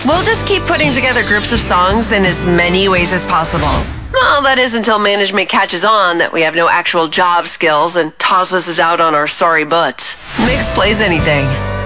We'll just keep putting together groups of songs in as many ways as possible. Well, that is until management catches on that we have no actual job skills and tosses us out on our sorry butts. Mix plays anything.